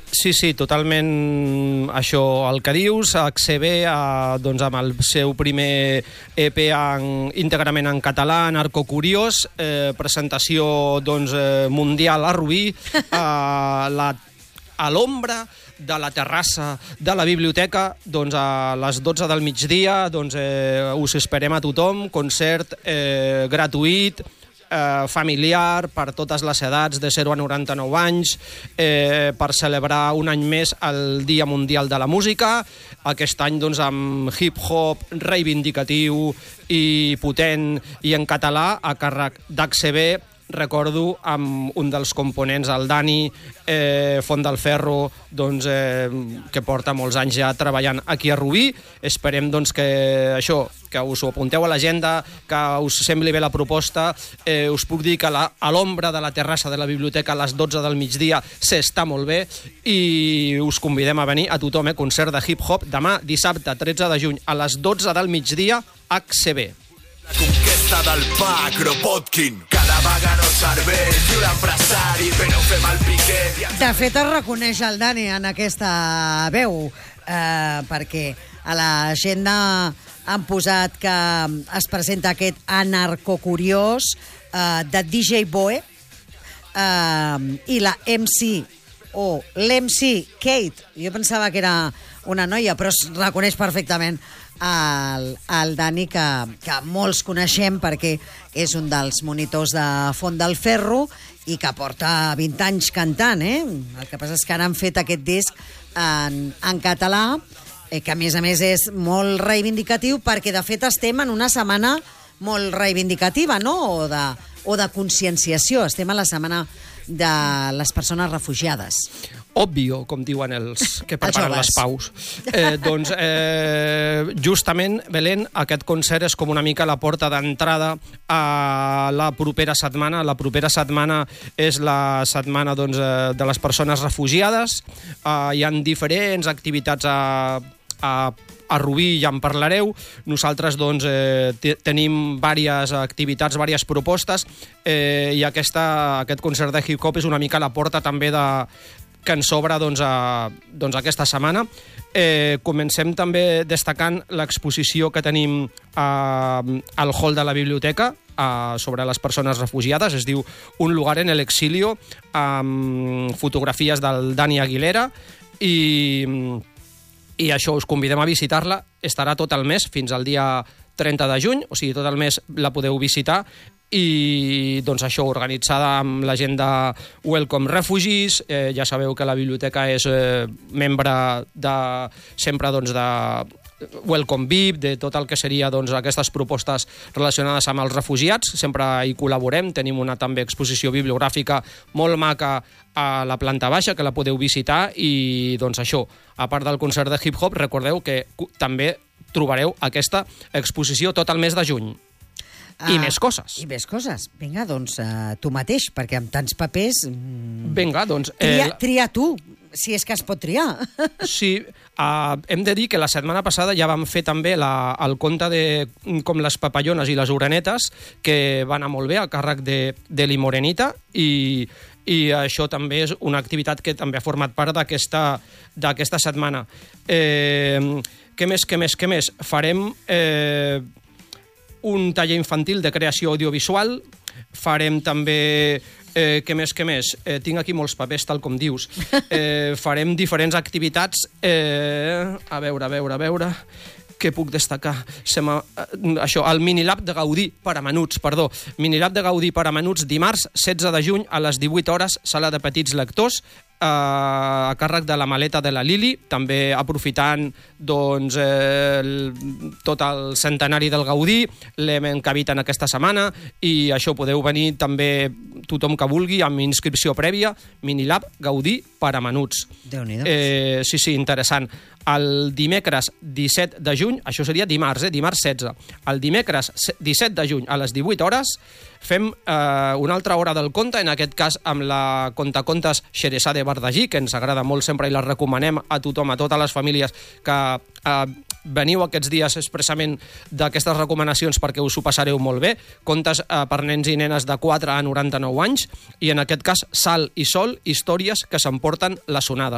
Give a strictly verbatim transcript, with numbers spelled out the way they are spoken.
Sí, sí, totalment això el que dius. H C B, eh, doncs amb el seu primer E P en, íntegrament en català, Narcocuriós, eh, presentació doncs, eh, mundial a Rubí, eh, la, a l'ombra de la terrassa de la biblioteca, doncs a les dotze del migdia, doncs eh, us esperem a tothom, concert eh, gratuït, Eh, familiar, per totes les edats, de zero a noranta-nou anys, eh, per celebrar un any més el Dia Mundial de la Música, aquest any doncs, amb hip-hop reivindicatiu i potent i en català, a càrrec d'H C B, recordo amb un dels components, el Dani eh, Font del Ferro, doncs, eh, que porta molts anys ja treballant aquí a Rubí. Esperem doncs, que això, que us ho apunteu a l'agenda, que us sembli bé la proposta. Eh, us puc dir que la, a l'ombra de la terrassa de la biblioteca a les dotze del migdia s'està molt bé i us convidem a venir a tothom, eh, concert de hip-hop demà dissabte tretze de juny a les dotze del migdia, H C B. La conquesta del pa, Kropotkin, cada vegada no serveix i un empresari, però fem el piquet. De fet, es reconeix el Dani en aquesta veu, eh, perquè a l'agenda han posat que es presenta aquest Anarcocuriós eh, de D J Boe eh, i la M C o l'M C Kate. Jo pensava que era una noia, però es reconeix perfectament el, el Dani, que, que molts coneixem perquè és un dels monitors de Font del Ferro i que porta vint anys cantant, eh? El que passa és que ara han fet aquest disc en, en català, eh, que a més a més és molt reivindicatiu, perquè de fet estem en una setmana molt reivindicativa, no? O de, o de conscienciació. Estem a la setmana de les persones refugiades. Òbvio, com diuen els que preparen les paus. Eh, doncs, eh, justament, Belén, aquest concert és com una mica la porta d'entrada a la propera setmana. La propera setmana és la setmana doncs, de les persones refugiades. Eh, hi ha diferents activitats a, a a Rubí, ja en parlareu. Nosaltres doncs, eh, tenim diverses activitats, diverses propostes, eh, i aquesta, aquest concert de hip-hop és una mica la porta també de, que ens obre doncs, a, doncs, aquesta setmana. Eh, comencem també destacant l'exposició que tenim a, al hall de la biblioteca a, sobre les persones refugiades. Es diu Un lugar en el exilio, amb fotografies del Dani Aguilera, i i això us convidem a visitar-la. Estarà tot el mes, fins al dia trenta de juny, o sigui, tot el mes la podeu visitar, i doncs això, organitzada amb la gent de Welcome Refugees. Eh, ja sabeu que la biblioteca és eh, membre de, sempre doncs, de Welcome V I P, de tot el que seria doncs, aquestes propostes relacionades amb els refugiats. Sempre hi col·laborem, tenim una també exposició bibliogràfica molt maca a la planta baixa, que la podeu visitar, i doncs això, a part del concert de hip-hop, recordeu que també trobareu aquesta exposició tot el mes de juny. I uh, més coses. I més coses. Vinga, doncs, uh, tu mateix, perquè amb tants papers... Mm, Vinga, doncs... Tria, eh, tria tu, si és que es pot triar. Sí, uh, hem de dir que la setmana passada ja vam fer també la, el conte de com les papallones i les orenetes, que va anar molt bé, a càrrec de, de l'I Morenita, i, i això també és una activitat que també ha format part d'aquesta d'aquesta setmana. Eh, què més, què més, què més? Farem... Eh, un taller infantil de creació audiovisual, farem també, eh, què més, què més, eh, tinc aquí molts papers, tal com dius, eh, farem diferents activitats, eh, a veure, a veure, a veure, què puc destacar? Se això, el Minilab de Gaudí per a menuts, perdó, Minilab de Gaudí per a menuts, dimarts setze de juny a les divuit hores, sala de petits lectors, a càrrec de la maleta de la Lili, també aprofitant doncs, eh, el, tot el centenari del Gaudí, l'hem encabit en aquesta setmana, i això podeu venir també tothom que vulgui amb inscripció prèvia, Minilab Gaudí per a menuts. Déu-n'hi-do. Eh, sí, sí, interessant. El dimecres disset de juny, això seria dimarts, eh, dimarts setze, el dimecres disset de juny a les divuit hores fem eh, una altra hora del conte, en aquest cas amb la contacontes Xeresade Bardagí, que ens agrada molt sempre i la recomanem a tothom, a totes les famílies que eh, veniu aquests dies expressament d'aquestes recomanacions perquè us ho passareu molt bé. Contes eh, per nens i nenes de quatre a noranta-nou anys, i en aquest cas Sal i Sol, històries que s'emporten les onades.